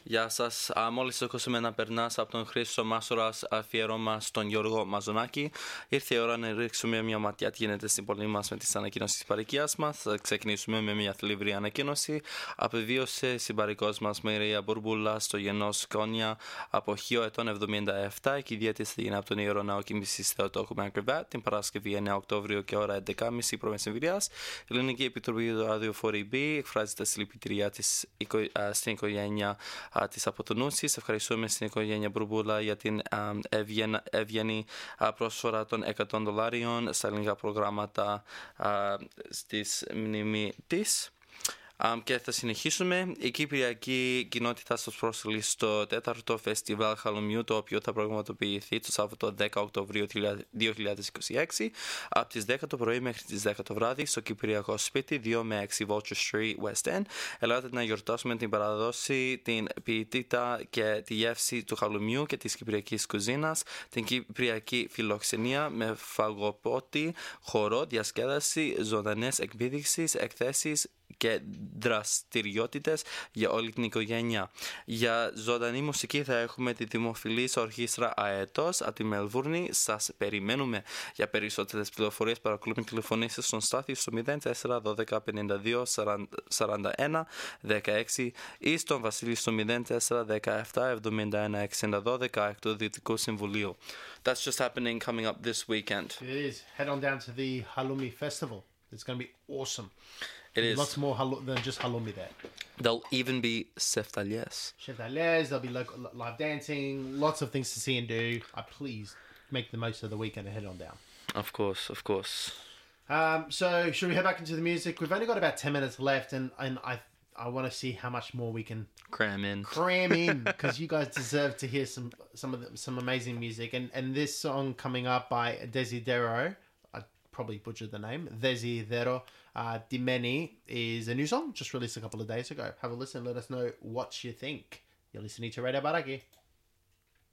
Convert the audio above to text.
Γεια σας. Μόλις ακούσαμε να περνάς από τον Χρήστο Μάσορας αφιέρωμα στον Γιώργο Μαζονάκη. Ήρθε η ώρα να ρίξουμε μια ματιά τι γίνεται στην πόλη μας με τις ανακοινώσεις της παροικίας μας. Θα ξεκινήσουμε με μια θλιβρή ανακοίνωση. Απεβίωσε συμπαρικός μας Μαρία Μπούρμπουλα στο γενό Σκόνια από χείο ετών 77. Η κηδεία της θα γίνει από τον Ιερό Ναό Κοίμησης Θεοτόκου με Ακριβά την Παρασκευή 9 Οκτώβριο και ώρα 11.30 π.μ. Η Ελληνική Επιτροπή του Ραδιοφόρη B εκφράζει τα συλληπιτήριά της στην οικογένεια της Αποτονούσης. Ευχαριστούμε στην οικογένεια Μπουρμπούλα για την ευγενή πρόσφορα των $100 στα ελληνικά προγράμματα στις μνήμη της. Και θα συνεχίσουμε. Η Κυπριακή κοινότητα σας πρόσθελει στο 4ο Φεστιβάλ Χαλουμιού, το οποίο θα πραγματοποιηθεί το Σάββατο 10 Οκτωβρίου 2026 από τις 10 το πρωί μέχρι τις 10 το βράδυ στο Κυπριακό Σπίτι 2 με 6 Vulture Street West End. Ελάτε να γιορτάσουμε την παραδόση, την ποιητήτα και τη γεύση του χαλουμιού και της κυπριακής κουζίνας, την κυπριακή φιλοξενία με φαγοπότη, χορό, διασκέδαση, ζωντανές εκδηλώσεις, εκθέσεις και δραστηριότητες για όλη την οικογένεια. Για ζωντανή μουσική θα έχουμε τη δημοφιλής ορχήστρα Αετός από τη Μελβούρνη. Σας περιμένουμε. Για περισσότερες πληροφορίες παρακολουθούν τηλεφωνήσεις στον Στάθη στο 04 12 52 41 16 ή στον Βασίλη στο 04 17 71 60 12 εκ του Δυτικού Συμβουλίου. That's just happening coming up this weekend. It is. Head on down to the Halloumi Festival. It's going to be awesome. It is. Lots more than just halloumi there. There'll even be seftaliers. Chevaliers, there'll be live dancing, lots of things to see and do. Please make the most of the weekend and head on down. Of course, of course. So should we head back into the music? We've only got about 10 minutes left, and I want to see how much more we can Cram in, because you guys deserve to hear some amazing music. And this song coming up by Desidero, I probably butchered the name, Desidero Dimeni, is a new song just released a couple of days ago. Have a listen, let us know what you think. You're listening to Radio Baraki.